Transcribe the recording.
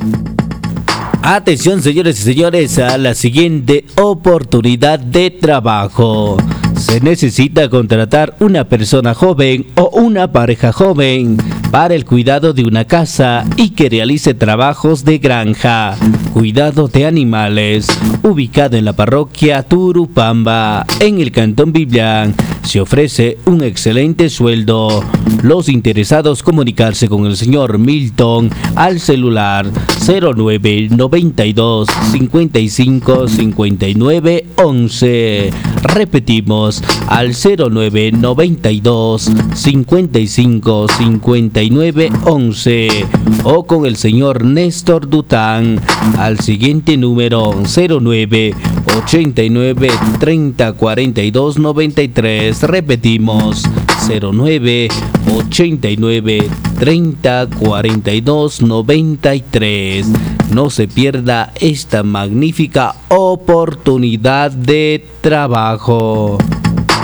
Atención, señores y señores, a la siguiente oportunidad de trabajo. Se necesita contratar una persona joven o una pareja joven para el cuidado de una casa y que realice trabajos de granja, cuidado de animales, ubicado en la parroquia Turupamba, en el Cantón Biblián. Se ofrece un excelente sueldo. Los interesados comunicarse con el señor Milton al celular 0992 55 59 11. Repetimos, al 0992 55 59 11, o con el señor Néstor Dután al siguiente número 09 89 30 42 93. Repetimos, 09 89 30 42 93. No se pierda esta magnífica oportunidad de trabajo.